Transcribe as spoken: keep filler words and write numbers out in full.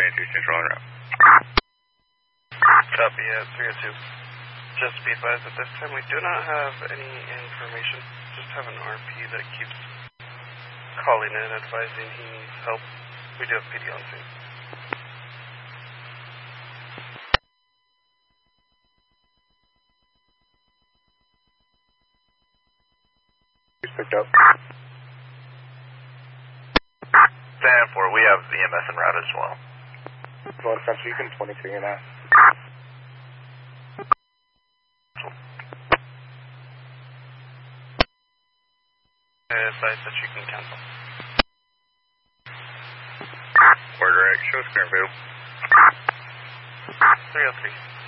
twenty-two, Central en route. Copy at three oh two. Just be advised at this time we do not have any information. Just have an R P that keeps calling in, advising he needs help. We do have P D on scene. He's picked up. ten four, we have the E M S en route as well. One Central, you can twenty-three and a half. Advise that you can cancel. Word direct, show us clear and view. three oh three.